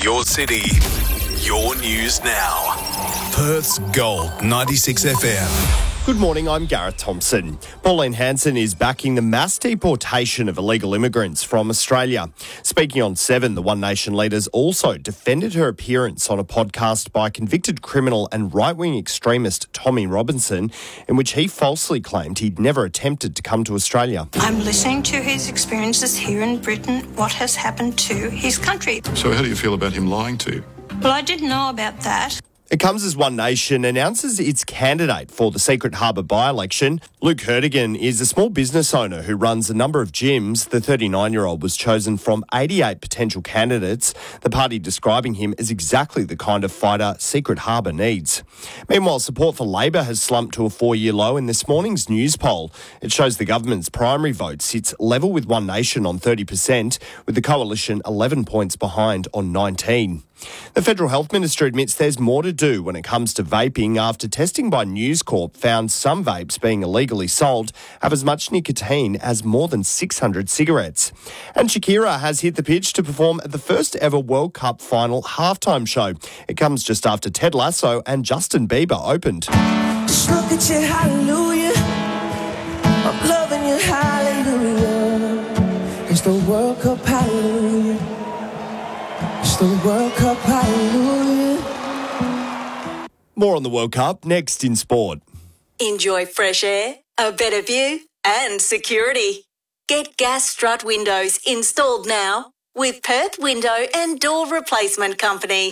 Your city, your news now. Perth's Gold 96 FM. Good morning, I'm Gareth Thompson. Pauline Hanson is backing the mass deportation of illegal immigrants from Australia. Speaking on 7, the One Nation leaders also defended her appearance on a podcast by convicted criminal and right-wing extremist Tommy Robinson, in which he falsely claimed he'd never attempted to come to Australia. I'm listening to his experiences here in Britain, what has happened to his country. So how do you feel about him lying to you? Well, I didn't know about that. It comes as One Nation announces its candidate for the Secret Harbour by-election. Luke Hertigan is a small business owner who runs a number of gyms. The 39-year-old was chosen from 88 potential candidates, the party describing him as exactly the kind of fighter Secret Harbour needs. Meanwhile, support for Labor has slumped to a 4-year low in this morning's news poll. It shows the government's primary vote sits level with One Nation on 30%, with the coalition 11 points behind on 19. The Federal Health Minister admits there's more to do when it comes to vaping after testing by News Corp found some vapes being illegally sold have as much nicotine as more than 600 cigarettes. And Shakira has hit the pitch to perform at the first ever World Cup final halftime show. It comes just after Ted Lasso and Justin Bieber opened. Just look at you, hallelujah. I'm loving you, hallelujah. It's the World Cup, hallelujah. It's the World Cup, hallelujah. More on the World Cup next in sport. Enjoy fresh air, a better view and security. Get gas strut windows installed now with Perth Window and Door Replacement Company.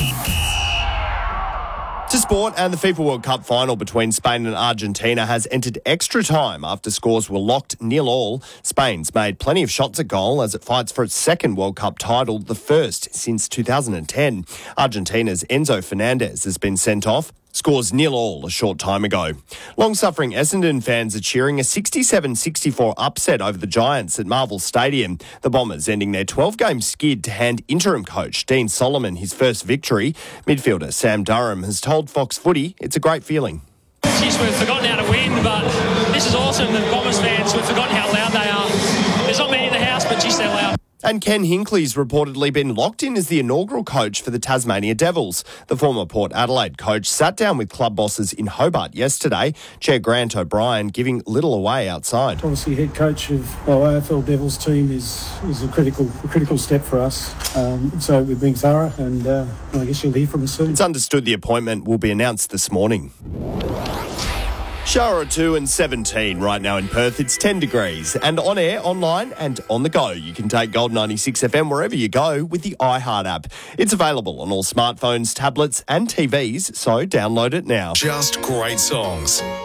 To sport, and the FIFA World Cup final between Spain and Argentina has entered extra time after scores were locked 0-0. Spain's made plenty of shots at goal as it fights for its second World Cup title, the first since 2010. Argentina's Enzo Fernandez has been sent off. Scores 0-0 a short time ago. Long-suffering Essendon fans are cheering a 67-64 upset over the Giants at Marvel Stadium. The Bombers ending their 12-game skid to hand interim coach Dean Solomon his first victory. Midfielder Sam Durham has told Fox Footy it's a great feeling. Jeez, we've forgotten how to win, but this is awesome. The Bombers fans, we've forgotten how loud they are. There's not many in the house, but geez, they're loud. And Ken Hinkley's reportedly been locked in as the inaugural coach for the Tasmania Devils. The former Port Adelaide coach sat down with club bosses in Hobart yesterday. Chair Grant O'Brien giving little away outside. Obviously, head coach of our AFL Devils team is a critical step for us. So we're being thorough, and I guess you'll hear from us soon. It's understood the appointment will be announced this morning. Shower 2 and 17 right now in Perth. It's 10 degrees. And on air, online and on the go, you can take Gold 96 FM wherever you go with the iHeart app. It's available on all smartphones, tablets and TVs, so download it now. Just great songs.